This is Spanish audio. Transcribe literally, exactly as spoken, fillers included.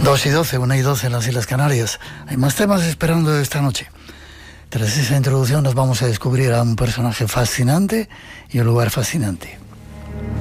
dos y doce, una y doce en las Islas Canarias. Hay más temas esperando esta noche. Tras esa introducción nos vamos a descubrir a un personaje fascinante y un lugar fascinante.